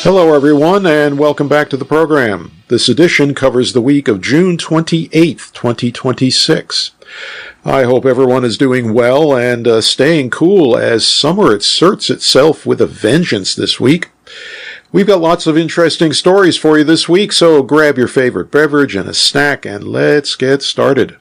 Hello, everyone, and welcome back to the program. This edition covers the week of June 28th, 2026. I hope everyone is doing well and staying cool as summer asserts itself with a vengeance this week. We've got lots of interesting stories for you this week, so grab your favorite beverage and a snack and let's get started.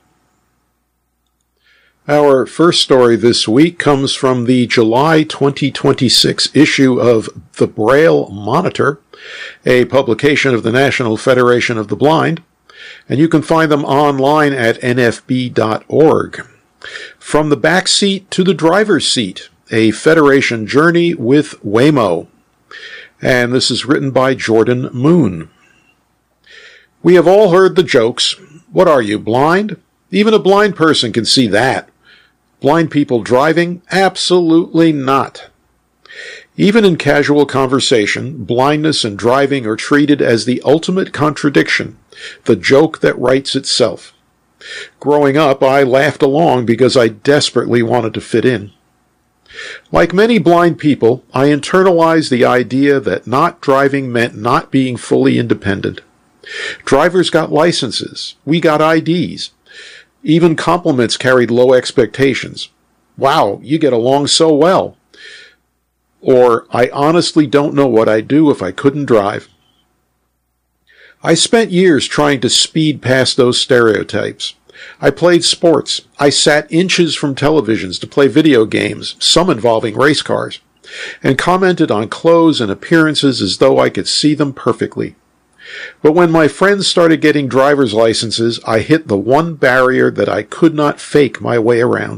Our first story this week comes from the July 2026 issue of the Braille Monitor, a publication of the National Federation of the Blind, and you can find them online at nfb.org. From the back seat to the driver's seat, a Federation journey with Waymo. And this is written by Jordan Moon. We have all heard the jokes. What are you, blind? Even a blind person can see that. Blind people driving? Absolutely not. Even in casual conversation, blindness and driving are treated as the ultimate contradiction, the joke that writes itself. Growing up, I laughed along because I desperately wanted to fit in. Like many blind people, I internalized the idea that not driving meant not being fully independent. Drivers got licenses. We got IDs. Even compliments carried low expectations. Wow, you get along so well. Or, I honestly don't know what I'd do if I couldn't drive. I spent years trying to speed past those stereotypes. I played sports. I sat inches from televisions to play video games, some involving race cars, and commented on clothes and appearances as though I could see them perfectly. But when my friends started getting driver's licenses, I hit the one barrier that I could not fake my way around.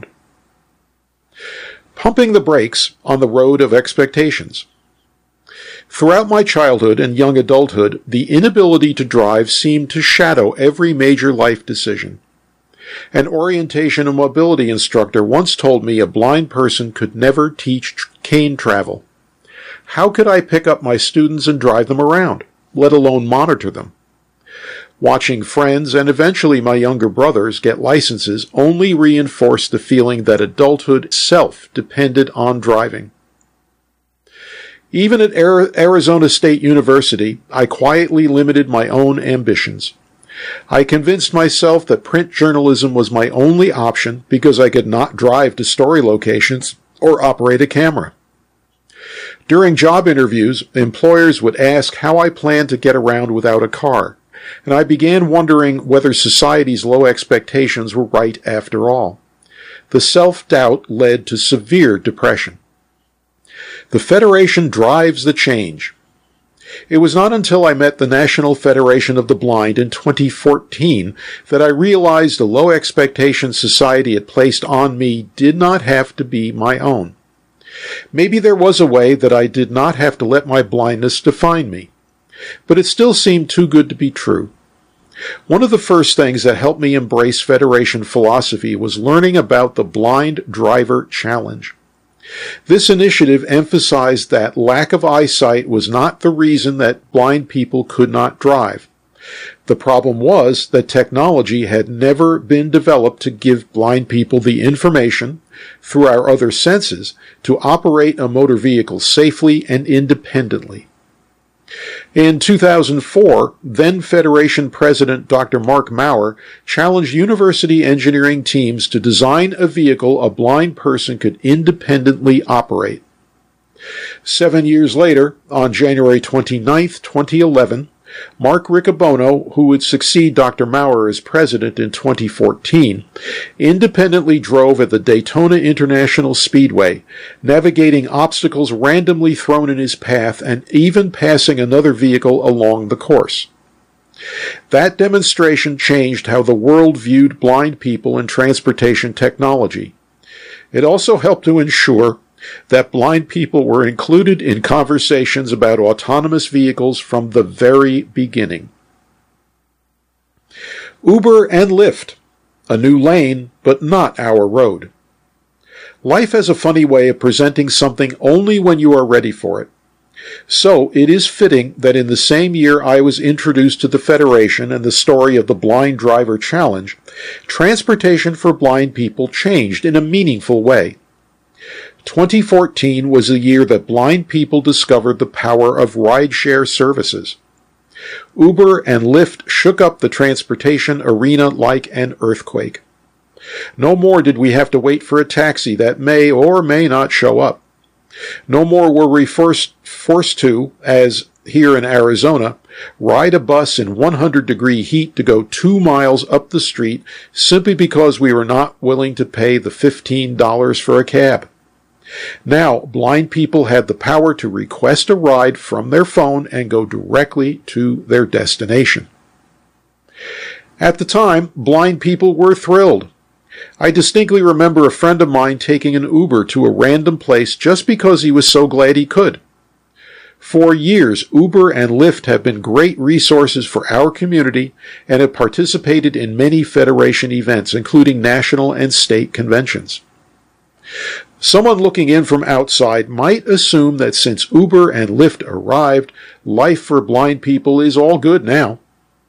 Pumping the brakes on the road of expectations. Throughout my childhood and young adulthood, the inability to drive seemed to shadow every major life decision. An orientation and mobility instructor once told me a blind person could never teach cane travel. How could I pick up my students and drive them around, let alone monitor them? Watching friends and eventually my younger brothers get licenses only reinforced the feeling that adulthood itself depended on driving. Even at Arizona State University, I quietly limited my own ambitions. I convinced myself that print journalism was my only option because I could not drive to story locations or operate a camera. During job interviews, employers would ask how I planned to get around without a car, and I began wondering whether society's low expectations were right after all. The self-doubt led to severe depression. The Federation drives the change. It was not until I met the National Federation of the Blind in 2014 that I realized the low expectations society had placed on me did not have to be my own. Maybe there was a way that I did not have to let my blindness define me, but it still seemed too good to be true. One of the first things that helped me embrace Federation philosophy was learning about the Blind Driver Challenge. This initiative emphasized that lack of eyesight was not the reason that blind people could not drive. The problem was that technology had never been developed to give blind people the information, through our other senses, to operate a motor vehicle safely and independently. In 2004, then Federation President Dr. Mark Maurer challenged university engineering teams to design a vehicle a blind person could independently operate. 7 years later, on January 29, 2011, Mark Riccobono, who would succeed Dr. Maurer as president in 2014, independently drove at the Daytona International Speedway, navigating obstacles randomly thrown in his path and even passing another vehicle along the course. That demonstration changed how the world viewed blind people and transportation technology. It also helped to ensure that blind people were included in conversations about autonomous vehicles from the very beginning. Uber and Lyft, a new lane, but not our road. Life has a funny way of presenting something only when you are ready for it. So it is fitting that in the same year I was introduced to the Federation and the story of the Blind Driver Challenge, transportation for blind people changed in a meaningful way. 2014 was the year that blind people discovered the power of rideshare services. Uber and Lyft shook up the transportation arena like an earthquake. No more did we have to wait for a taxi that may or may not show up. No more were we forced to, as here in Arizona, ride a bus in 100-degree heat to go 2 miles up the street simply because we were not willing to pay the $15 for a cab. Now, blind people had the power to request a ride from their phone and go directly to their destination. At the time, blind people were thrilled. I distinctly remember a friend of mine taking an Uber to a random place just because he was so glad he could. For years, Uber and Lyft have been great resources for our community and have participated in many Federation events, including national and state conventions. Someone looking in from outside might assume that since Uber and Lyft arrived, life for blind people is all good now.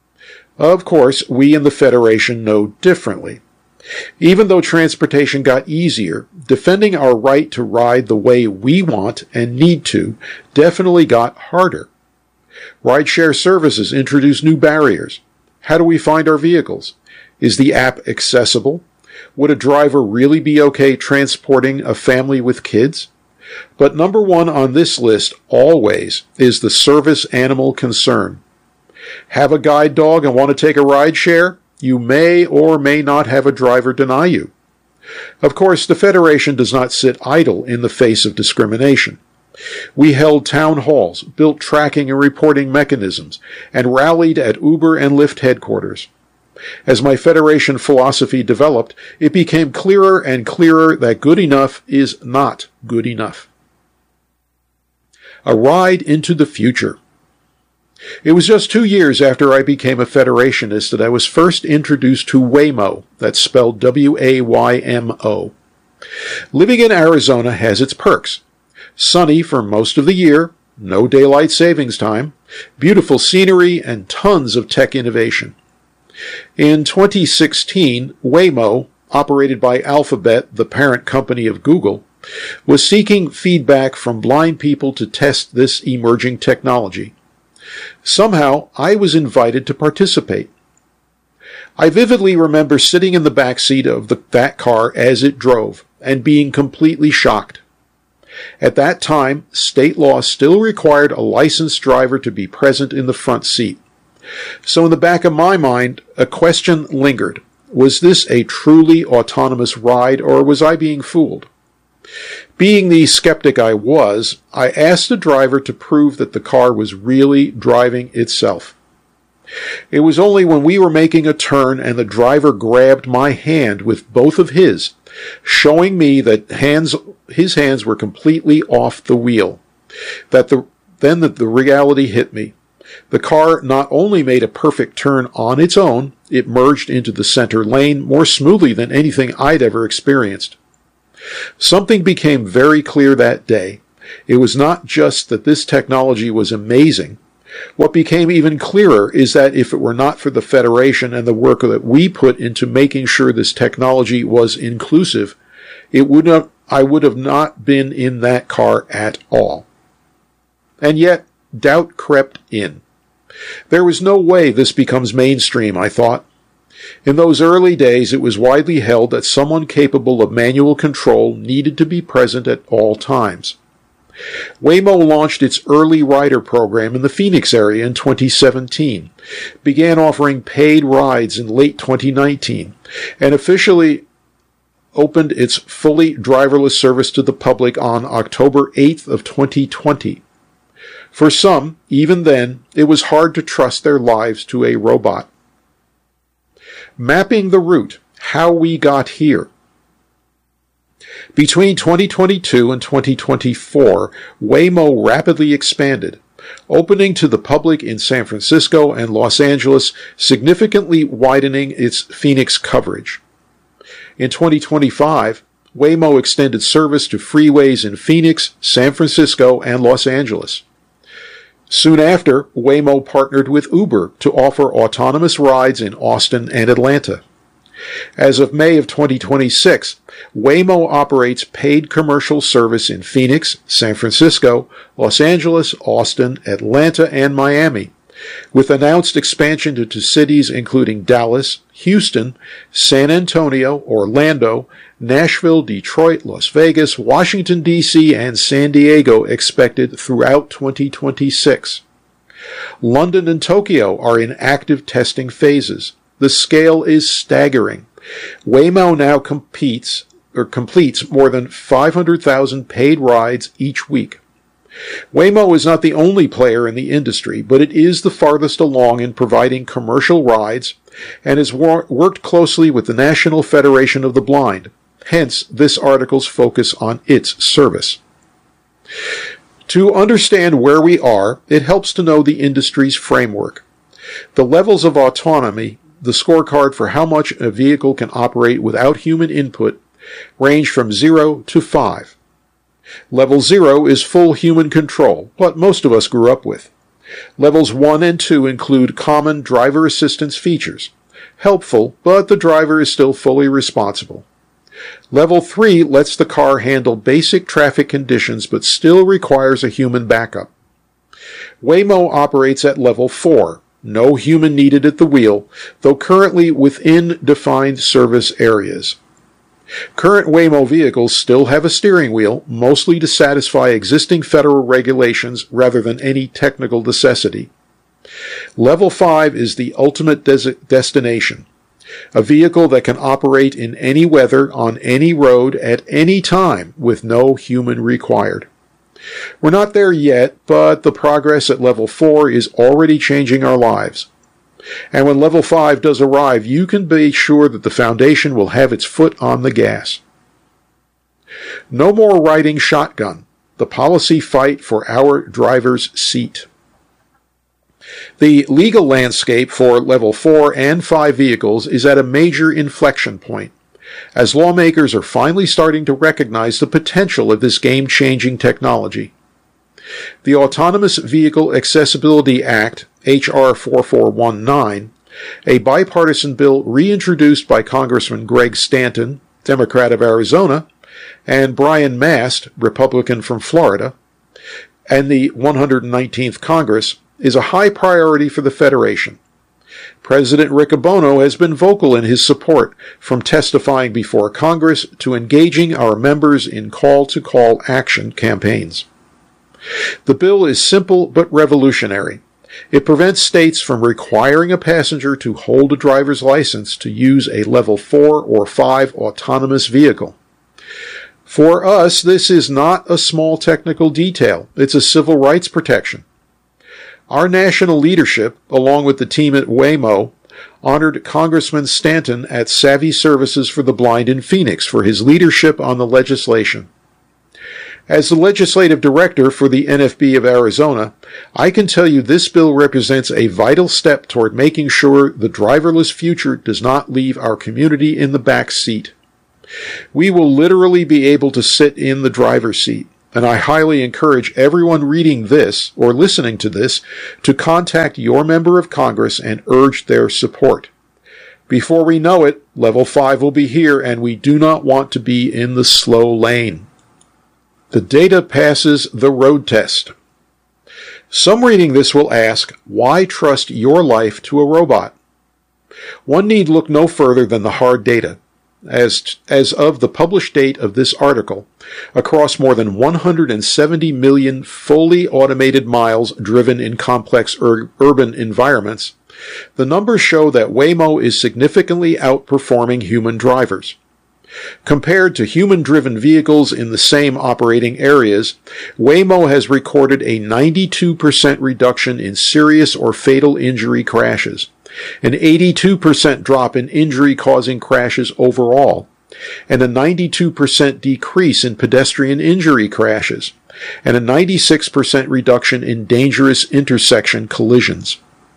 Of course, we in the Federation know differently. Even though transportation got easier, defending our right to ride the way we want and need to definitely got harder. Rideshare services introduce new barriers. How do we find our vehicles? Is the app accessible? Would a driver really be okay transporting a family with kids? But number one on this list always is the service animal concern. Have a guide dog and want to take a ride share? You may or may not have a driver deny you. Of course, the Federation does not sit idle in the face of discrimination. We held town halls, built tracking and reporting mechanisms, and rallied at Uber and Lyft headquarters. As my Federation philosophy developed, it became clearer and clearer that good enough is not good enough. A ride into the future. It was just 2 years after I became a Federationist that I was first introduced to Waymo, that's spelled W-A-Y-M-O. Living in Arizona has its perks. Sunny for most of the year, no daylight savings time, beautiful scenery, and tons of tech innovation. In 2016, Waymo, operated by Alphabet, the parent company of Google, was seeking feedback from blind people to test this emerging technology. Somehow, I was invited to participate. I vividly remember sitting in the back seat of that car as it drove and being completely shocked. At that time, state law still required a licensed driver to be present in the front seat. So in the back of my mind, a question lingered. Was this a truly autonomous ride, or was I being fooled? Being the skeptic I was, I asked the driver to prove that the car was really driving itself. It was only when we were making a turn and the driver grabbed my hand with both of his, showing me that his hands were completely off the wheel, that the reality hit me. The car not only made a perfect turn on its own, it merged into the center lane more smoothly than anything I'd ever experienced. Something became very clear that day. It was not just that this technology was amazing. What became even clearer is that if it were not for the Federation and the work that we put into making sure this technology was inclusive, I would have not been in that car at all. And yet, doubt crept in. There was no way this becomes mainstream, I thought. In those early days, it was widely held that someone capable of manual control needed to be present at all times. Waymo launched its early rider program in the Phoenix area in 2017, began offering paid rides in late 2019, and officially opened its fully driverless service to the public on October 8th of 2020. For some, even then, it was hard to trust their lives to a robot. Mapping the route, how we got here. Between 2022 and 2024, Waymo rapidly expanded, opening to the public in San Francisco and Los Angeles, significantly widening its Phoenix coverage. In 2025, Waymo extended service to freeways in Phoenix, San Francisco, and Los Angeles. Soon after, Waymo partnered with Uber to offer autonomous rides in Austin and Atlanta. As of May of 2026, Waymo operates paid commercial service in Phoenix, San Francisco, Los Angeles, Austin, Atlanta, and Miami, with announced expansion into cities including Dallas, Houston, San Antonio, Orlando, Nashville, Detroit, Las Vegas, Washington, D.C., and San Diego expected throughout 2026. London and Tokyo are in active testing phases. The scale is staggering. Waymo now completes more than 500,000 paid rides each week. Waymo is not the only player in the industry, but it is the farthest along in providing commercial rides and has worked closely with the National Federation of the Blind. Hence, this article's focus on its service. To understand where we are, it helps to know the industry's framework. The levels of autonomy, the scorecard for how much a vehicle can operate without human input, range from 0 to 5. Level 0 is full human control, what most of us grew up with. Levels 1 and 2 include common driver assistance features. Helpful, but the driver is still fully responsible. Level 3 lets the car handle basic traffic conditions but still requires a human backup. Waymo operates at Level 4, no human needed at the wheel, though currently within defined service areas. Current Waymo vehicles still have a steering wheel, mostly to satisfy existing federal regulations rather than any technical necessity. Level 5 is the ultimate destination. A vehicle that can operate in any weather, on any road, at any time, with no human required. We're not there yet, but the progress at Level 4 is already changing our lives. And when Level 5 does arrive, you can be sure that the foundation will have its foot on the gas. No more riding shotgun. The policy fight for our driver's seat. The legal landscape for Level 4 and 5 vehicles is at a major inflection point, as lawmakers are finally starting to recognize the potential of this game-changing technology. The Autonomous Vehicle Accessibility Act, H.R. 4419, a bipartisan bill reintroduced by Congressman Greg Stanton, Democrat of Arizona, and Brian Mast, Republican from Florida, and the 119th Congress, is a high priority for the Federation. President Riccobono has been vocal in his support, from testifying before Congress to engaging our members in call-to-call action campaigns. The bill is simple but revolutionary. It prevents states from requiring a passenger to hold a driver's license to use a Level 4 or 5 autonomous vehicle. For us, this is not a small technical detail. It's a civil rights protection. Our national leadership, along with the team at Waymo, honored Congressman Stanton at Savvy Services for the Blind in Phoenix for his leadership on the legislation. As the legislative director for the NFB of Arizona, I can tell you this bill represents a vital step toward making sure the driverless future does not leave our community in the back seat. We will literally be able to sit in the driver's seat, and I highly encourage everyone reading this or listening to this to contact your member of Congress and urge their support. Before we know it, Level 5 will be here, and we do not want to be in the slow lane. The data passes the road test. Some reading this will ask, why trust your life to a robot? One need look no further than the hard data. As of the published date of this article, across more than 170 million fully automated miles driven in complex urban environments, the numbers show that Waymo is significantly outperforming human drivers. Compared to human-driven vehicles in the same operating areas, Waymo has recorded a 92% reduction in serious or fatal injury crashes, an 82% drop in injury-causing crashes overall, and a 92% decrease in pedestrian injury crashes, and a 96% reduction in dangerous intersection collisions.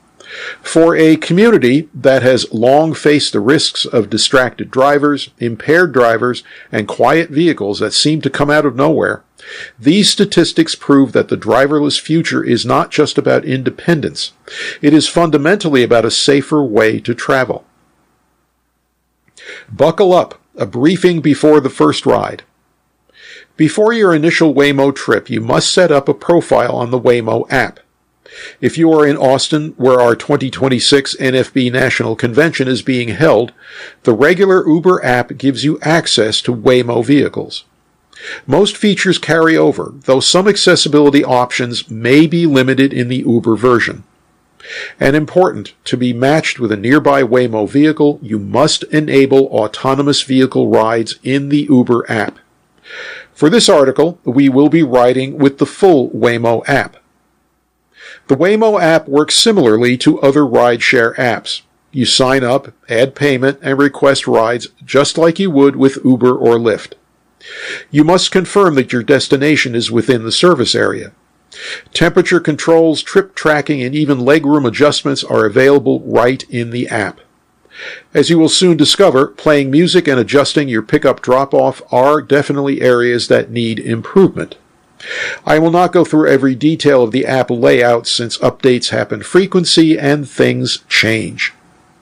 For a community that has long faced the risks of distracted drivers, impaired drivers, and quiet vehicles that seem to come out of nowhere, these statistics prove that the driverless future is not just about independence. It is fundamentally about a safer way to travel. Buckle up, a briefing before the first ride. Before your initial Waymo trip, you must set up a profile on the Waymo app. If you are in Austin, where our 2026 NFB National Convention is being held, the regular Uber app gives you access to Waymo vehicles. Most features carry over, though some accessibility options may be limited in the Uber version. And important, to be matched with a nearby Waymo vehicle, you must enable autonomous vehicle rides in the Uber app. For this article, we will be riding with the full Waymo app. The Waymo app works similarly to other rideshare apps. You sign up, add payment, and request rides just like you would with Uber or Lyft. You must confirm that your destination is within the service area. Temperature controls, trip tracking, and even legroom adjustments are available right in the app. As you will soon discover, playing music and adjusting your pickup drop-off are definitely areas that need improvement. I will not go through every detail of the app layout since updates happen frequently and things change.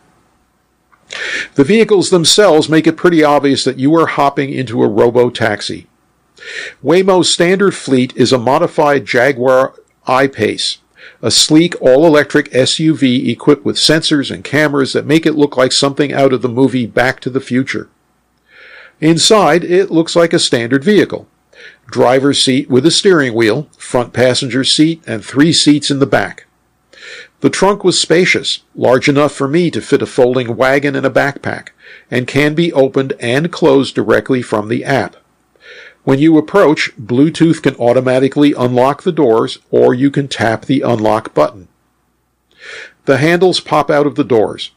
The vehicles themselves make it pretty obvious that you are hopping into a robo-taxi. Waymo's standard fleet is a modified Jaguar I-Pace, a sleek all-electric SUV equipped with sensors and cameras that make it look like something out of the movie Back to the Future. Inside, it looks like a standard vehicle. Driver's seat with a steering wheel, front passenger seat, and 3 seats in the back. The trunk was spacious, large enough for me to fit a folding wagon and a backpack, and can be opened and closed directly from the app. When you approach, Bluetooth can automatically unlock the doors, or you can tap the unlock button. The handles pop out of the doors.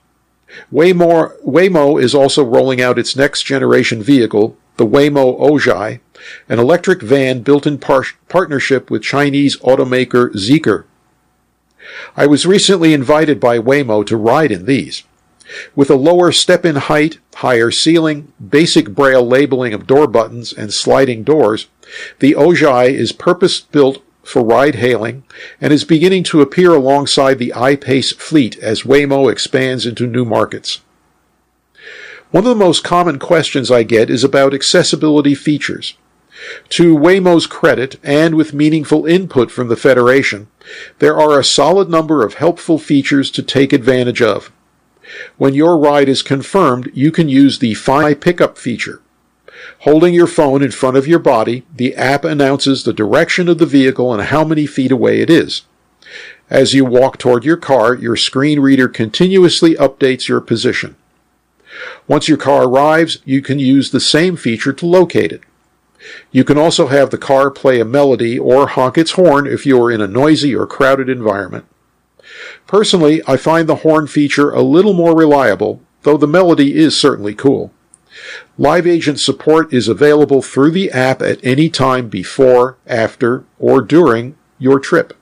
Waymo is also rolling out its next-generation vehicle, the Waymo Ojai, an electric van built in partnership with Chinese automaker Zeekr. I was recently invited by Waymo to ride in these. With a lower step-in height, higher ceiling, basic braille labeling of door buttons, and sliding doors, the Ojai is purpose-built for ride-hailing and is beginning to appear alongside the I-Pace fleet as Waymo expands into new markets. One of the most common questions I get is about accessibility features. To Waymo's credit, and with meaningful input from the Federation, there are a solid number of helpful features to take advantage of. When your ride is confirmed, you can use the Find My Pickup feature. Holding your phone in front of your body, the app announces the direction of the vehicle and how many feet away it is. As you walk toward your car, your screen reader continuously updates your position. Once your car arrives, you can use the same feature to locate it. You can also have the car play a melody or honk its horn if you are in a noisy or crowded environment. Personally, I find the horn feature a little more reliable, though the melody is certainly cool. Live agent support is available through the app at any time before, after, or during your trip.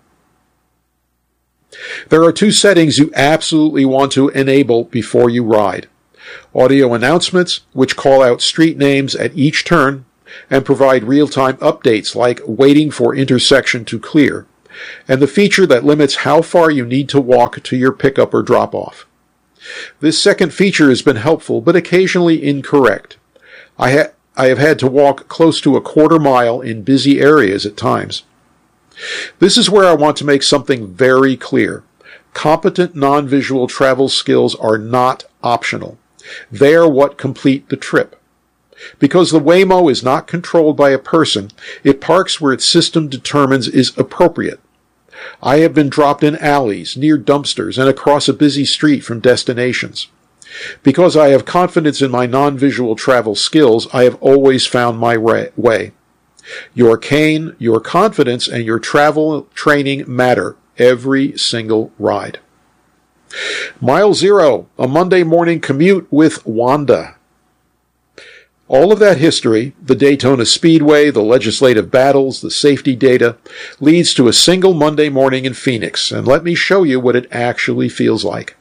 There are 2 settings you absolutely want to enable before you ride. Audio announcements, which call out street names at each turn and provide real-time updates like waiting for intersection to clear, and the feature that limits how far you need to walk to your pickup or drop-off. This second feature has been helpful, but occasionally incorrect. I have had to walk close to a quarter mile in busy areas at times. This is where I want to make something very clear. Competent non-visual travel skills are not optional. They are what complete the trip. Because the Waymo is not controlled by a person, it parks where its system determines is appropriate. I have been dropped in alleys, near dumpsters, and across a busy street from destinations. Because I have confidence in my non-visual travel skills, I have always found my way. Your cane, your confidence, and your travel training matter every single ride. Mile Zero, a Monday morning commute with Wanda. All of that history, the Daytona Speedway, the legislative battles, the safety data, leads to a single Monday morning in Phoenix, and let me show you what it actually feels like.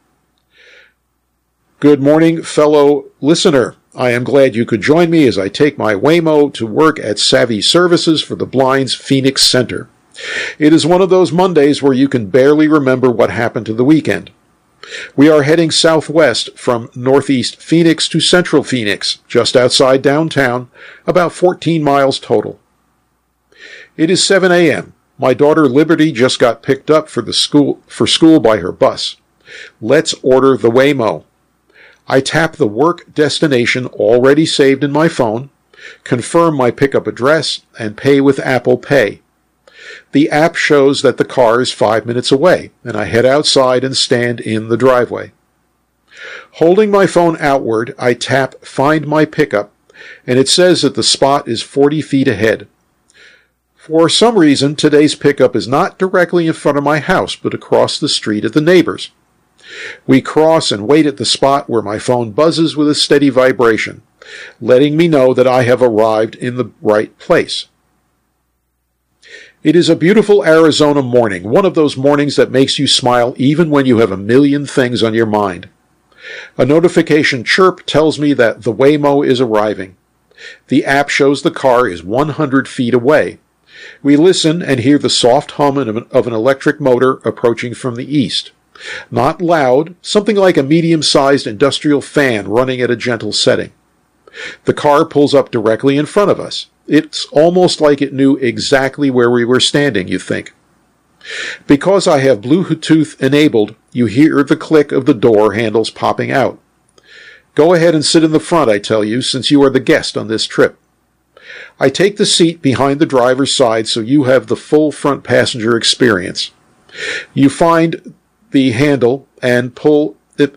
Good morning, fellow listener. I am glad you could join me as I take my Waymo to work at Savvy Services for the Blind's Phoenix Center. It is one of those Mondays where you can barely remember what happened to the weekend. We are heading southwest from northeast Phoenix to central Phoenix, just outside downtown, about 14 miles total. It is 7 a.m. My daughter Liberty just got picked up for school by her bus. Let's order the Waymo. I tap the work destination already saved in my phone, confirm my pickup address, and pay with Apple Pay. The app shows that the car is 5 minutes away, and I head outside and stand in the driveway. Holding my phone outward, I tap Find My Pickup, and it says that the spot is 40 feet ahead. For some reason, today's pickup is not directly in front of my house, but across the street at the neighbor's. We cross and wait at the spot where my phone buzzes with a steady vibration, letting me know that I have arrived in the right place. It is a beautiful Arizona morning, one of those mornings that makes you smile even when you have a million things on your mind. A notification chirp tells me that the Waymo is arriving. The app shows the car is 100 feet away. We listen and hear the soft hum of an electric motor approaching from the east. Not loud, something like a medium-sized industrial fan running at a gentle setting. The car pulls up directly in front of us. It's almost like it knew exactly where we were standing, you think. Because I have Bluetooth enabled, you hear the click of the door handles popping out. Go ahead and sit in the front, I tell you, since you are the guest on this trip. I take the seat behind the driver's side so you have the full front passenger experience. You find the handle and pull.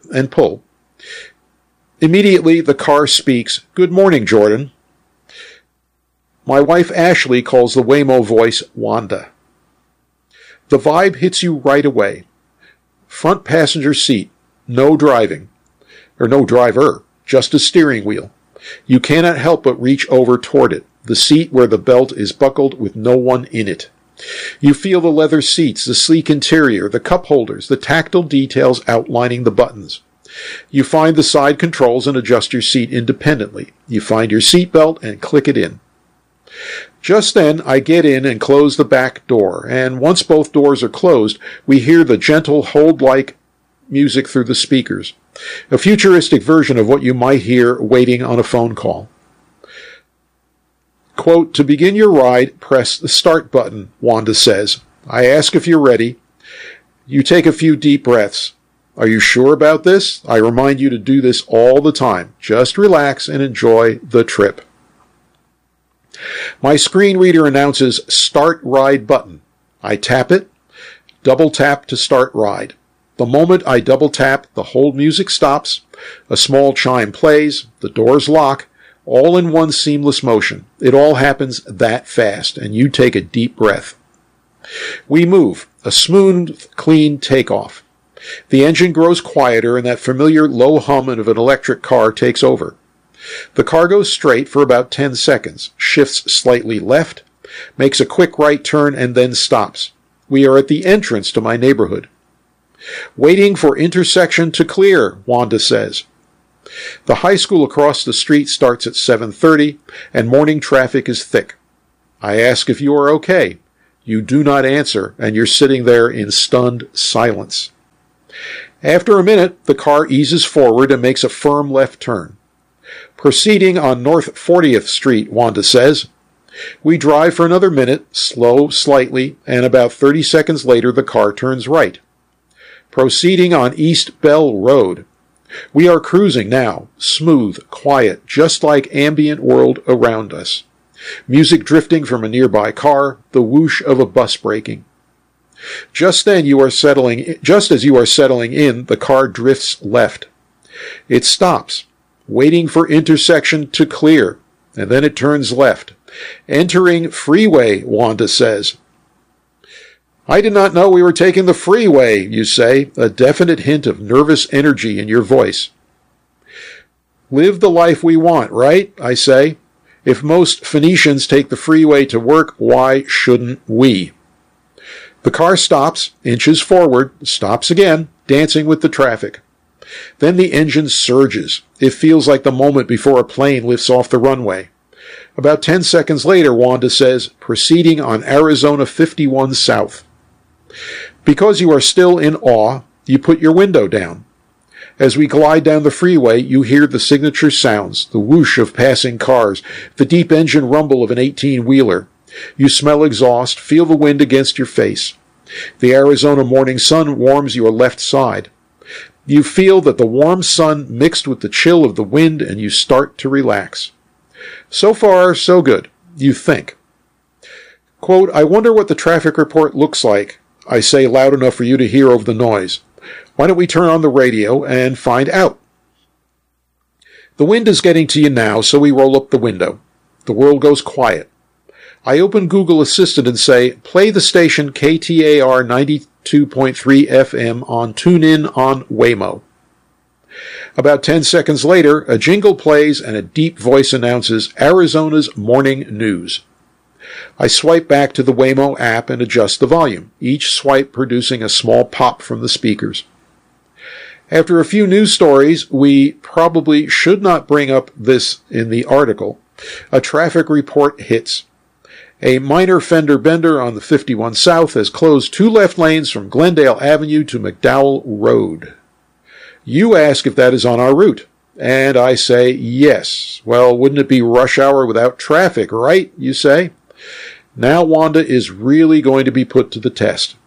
Immediately, the car speaks, "Good morning, Jordan." My wife Ashley calls the Waymo voice Wanda. The vibe hits you right away. Front passenger seat, no driving. Or no driver, just a steering wheel. You cannot help but reach over toward it, the seat where the belt is buckled with no one in it. You feel the leather seats, the sleek interior, the cup holders, the tactile details outlining the buttons. You find the side controls and adjust your seat independently. You find your seat belt and click it in. Just then, I get in and close the back door, and once both doors are closed, we hear the gentle hold-like music through the speakers, a futuristic version of what you might hear waiting on a phone call. Quote, "To begin your ride, press the start button," Wanda says. I ask if you're ready. You take a few deep breaths. Are you sure about this? I remind you to do this all the time. Just relax and enjoy the trip. My screen reader announces Start Ride button. I tap it, double tap to start ride. The moment I double tap, the hold music stops, a small chime plays, the doors lock, all in one seamless motion. It all happens that fast, and you take a deep breath. We move, a smooth, clean takeoff. The engine grows quieter, and that familiar low hum of an electric car takes over. The car goes straight for about 10 seconds, shifts slightly left, makes a quick right turn, and then stops. We are at the entrance to my neighborhood. Waiting for intersection to clear, Wanda says. The high school across the street starts at 7:30, and morning traffic is thick. I ask if you are okay. You do not answer, and you're sitting there in stunned silence. After a minute, the car eases forward and makes a firm left turn. Proceeding on North 40th Street, Wanda says. We drive for another minute, slow slightly, and about 30 seconds later the car turns right. Proceeding on East Bell Road. We are cruising now, smooth, quiet, just like ambient world around us. Music drifting from a nearby car, the whoosh of a bus braking. Just as you are settling in, the car drifts left. It stops, waiting for intersection to clear, and then it turns left. Entering freeway, Wanda says. I did not know we were taking the freeway, you say, a definite hint of nervous energy in your voice. Live the life we want, right? I say. If most Phoenicians take the freeway to work, why shouldn't we? The car stops, inches forward, stops again, dancing with the traffic. Then the engine surges. It feels like the moment before a plane lifts off the runway. About 10 seconds later, Wanda says, proceeding on Arizona 51 South. Because you are still in awe, You put your window down. As we glide down the freeway, you hear the signature sounds, the whoosh of passing cars, the deep engine rumble of an 18-wheeler. You smell exhaust, feel the wind against your face. The Arizona morning sun warms your left side. You feel that the warm sun mixed with the chill of the wind, and you start to relax. So far, so good, you think. Quote, I wonder what the traffic report looks like, I say loud enough for you to hear over the noise. Why don't we turn on the radio and find out? The wind is getting to you now, so we roll up the window. The world goes quiet. I open Google Assistant and say, play the station KTAR 92.3 FM on TuneIn on Waymo. About 10 seconds later, a jingle plays and a deep voice announces Arizona's morning news. I swipe back to the Waymo app and adjust the volume, each swipe producing a small pop from the speakers. After a few news stories, we probably should not bring up this in the article, a traffic report hits. A minor fender bender on the 51 South has closed 2 left lanes from Glendale Avenue to McDowell Road. You ask if that is on our route, and I say yes. Well, wouldn't it be rush hour without traffic, right? You say. Now Wanda is really going to be put to the test.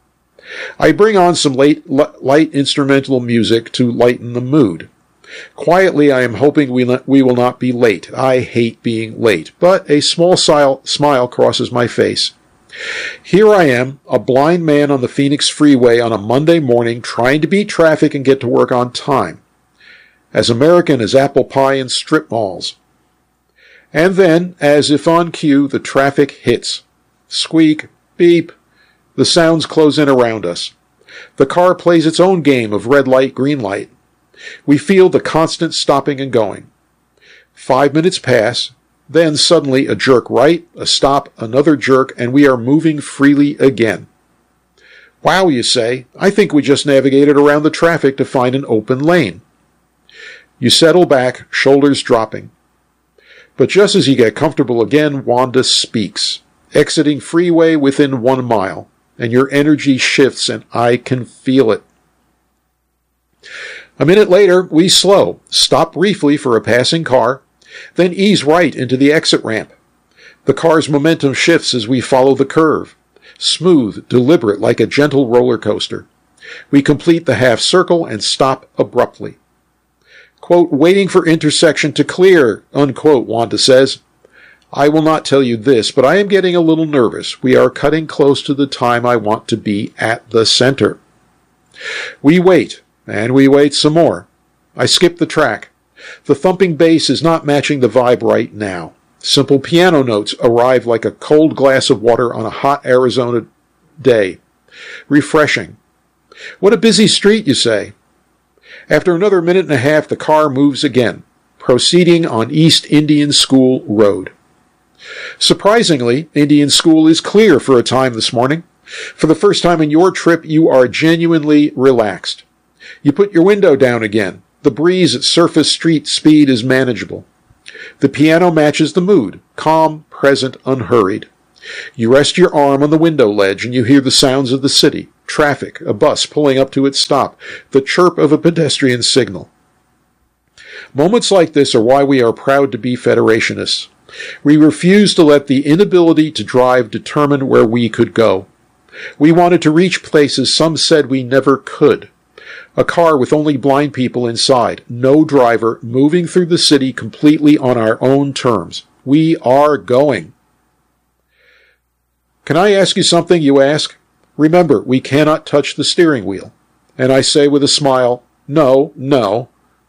I bring on some light instrumental music to lighten the mood. Quietly, I am hoping we will not be late. I hate being late, but a small smile crosses my face. Here I am, a blind man on the Phoenix freeway on a Monday morning trying to beat traffic and get to work on time. As American as apple pie in strip malls. And then, as if on cue, the traffic hits. Squeak, beep. The sounds close in around us. The car plays its own game of red light, green light. We feel the constant stopping and going. 5 minutes pass, then suddenly a jerk right, a stop, another jerk, and we are moving freely again. Wow, you say, I think we just navigated around the traffic to find an open lane. You settle back, shoulders dropping. But just as you get comfortable again, Wanda speaks, exiting freeway within 1 mile, and your energy shifts, and I can feel it. A minute later, we slow, stop briefly for a passing car, then ease right into the exit ramp. The car's momentum shifts as we follow the curve, smooth, deliberate, like a gentle roller coaster. We complete the half circle and stop abruptly. Quote, waiting for intersection to clear, unquote, Wanda says. I will not tell you this, but I am getting a little nervous. We are cutting close to the time I want to be at the center. We wait. And we wait some more. I skip the track. The thumping bass is not matching the vibe right now. Simple piano notes arrive like a cold glass of water on a hot Arizona day. Refreshing. What a busy street, you say. After another minute and a half, the car moves again, proceeding on East Indian School Road. Surprisingly, Indian School is clear for a time this morning. For the first time in your trip, you are genuinely relaxed. You put your window down again. The breeze at surface street speed is manageable. The piano matches the mood, calm, present, unhurried. You rest your arm on the window ledge and you hear the sounds of the city, traffic, a bus pulling up to its stop, the chirp of a pedestrian signal. Moments like this are why we are proud to be Federationists. We refuse to let the inability to drive determine where we could go. We wanted to reach places some said we never could. A car with only blind people inside, no driver, moving through the city completely on our own terms. We are going. Can I ask you something, you ask? Remember, we cannot touch the steering wheel. And I say with a smile, no, no.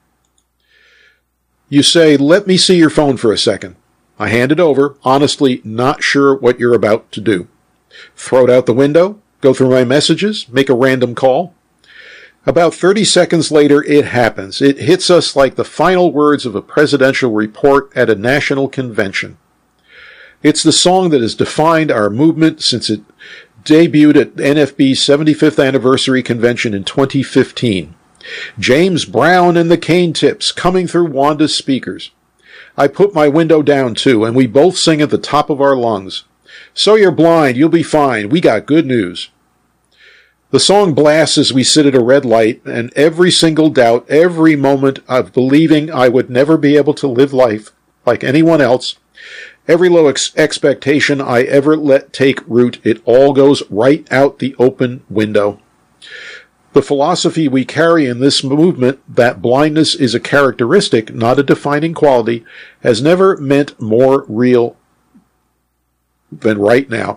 You say, let me see your phone for a second. I hand it over, honestly not sure what you're about to do. Throw it out the window, go through my messages, make a random call. About 30 seconds later, it happens. It hits us like the final words of a presidential report at a national convention. It's the song that has defined our movement since it debuted at NFB's 75th anniversary convention in 2015. James Brown and the Cane Tips coming through Wanda's speakers. I put my window down too, and we both sing at the top of our lungs. So you're blind, you'll be fine. We got good news. The song blasts as we sit at a red light, and every single doubt, every moment of believing I would never be able to live life like anyone else, every low expectation I ever let take root, it all goes right out the open window. The philosophy we carry in this movement, that blindness is a characteristic, not a defining quality, has never meant more real than right now.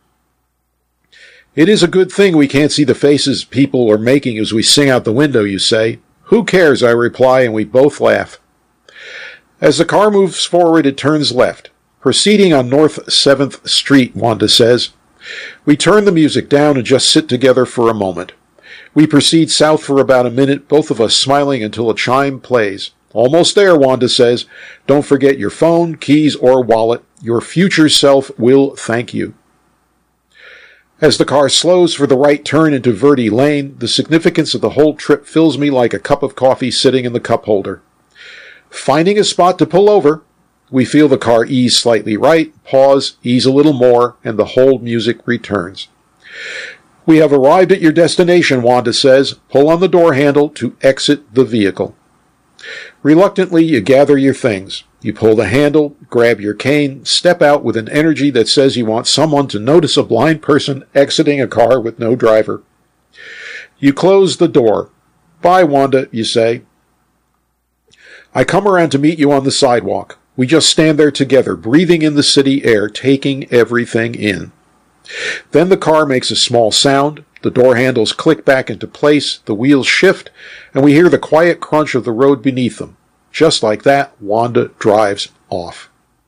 It is a good thing we can't see the faces people are making as we sing out the window, you say. Who cares, I reply, and we both laugh. As the car moves forward, it turns left. Proceeding on North 7th Street, Wanda says. We turn the music down and just sit together for a moment. We proceed south for about a minute, both of us smiling until a chime plays. Almost there, Wanda says. Don't forget your phone, keys, or wallet. Your future self will thank you. As the car slows for the right turn into Verde Lane, the significance of the whole trip fills me like a cup of coffee sitting in the cup holder. Finding a spot to pull over, we feel the car ease slightly right, pause, ease a little more, and the whole music returns. We have arrived at your destination, Wanda says. Pull on the door handle to exit the vehicle. Reluctantly, you gather your things. You pull the handle, grab your cane, step out with an energy that says you want someone to notice a blind person exiting a car with no driver. You close the door. Bye, Wanda, you say. I come around to meet you on the sidewalk. We just stand there together, breathing in the city air, taking everything in. Then the car makes a small sound, the door handles click back into place, the wheels shift, and we hear the quiet crunch of the road beneath them. Just like that, Wanda drives off.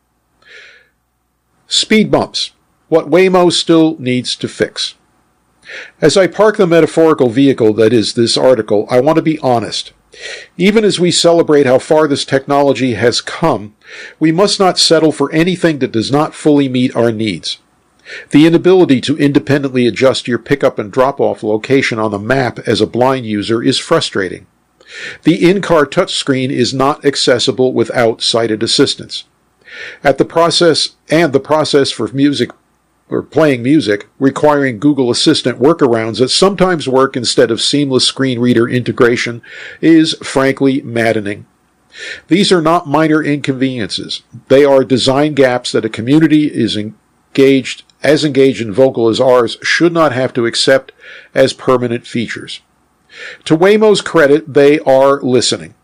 Speed bumps. What Waymo still needs to fix. As I park the metaphorical vehicle that is this article, I want to be honest. Even as we celebrate how far this technology has come, we must not settle for anything that does not fully meet our needs. The inability to independently adjust your pickup and drop-off location on the map as a blind user is frustrating. The in-car touchscreen is not accessible without sighted assistance. The process for music or playing music, requiring Google Assistant workarounds that sometimes work instead of seamless screen reader integration, is frankly maddening. These are not minor inconveniences. They are design gaps that a community is engaged in vocal as ours should not have to accept as permanent features. To Waymo's credit, they are listening.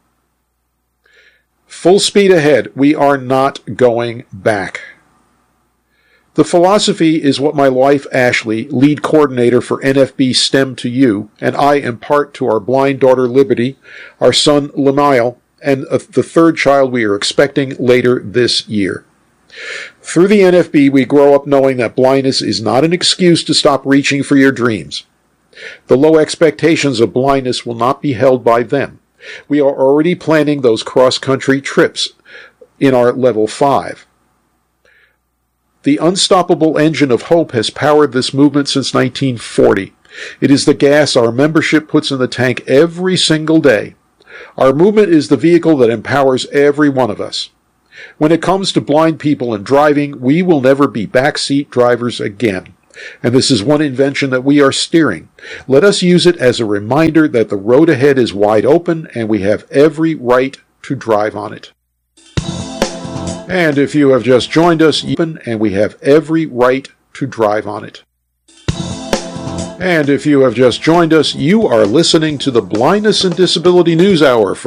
Full speed ahead. We are not going back. The philosophy is what my wife, Ashley, lead coordinator for NFB STEM to You, and I impart to our blind daughter, Liberty, our son, Lamail, and the third child we are expecting later this year. Through the NFB, we grow up knowing that blindness is not an excuse to stop reaching for your dreams. The low expectations of blindness will not be held by them. We are already planning those cross-country trips in our Level 5. The unstoppable engine of hope has powered this movement since 1940. It is the gas our membership puts in the tank every single day. Our movement is the vehicle that empowers every one of us. When it comes to blind people and driving, we will never be backseat drivers again. And this is one invention that we are steering. Let us use it as a reminder that the road ahead is wide open and we have every right to drive on it. And if you have just joined us, we have every right to drive on it. And if you have just joined us, you are listening to the Blindness and Disability News Hour for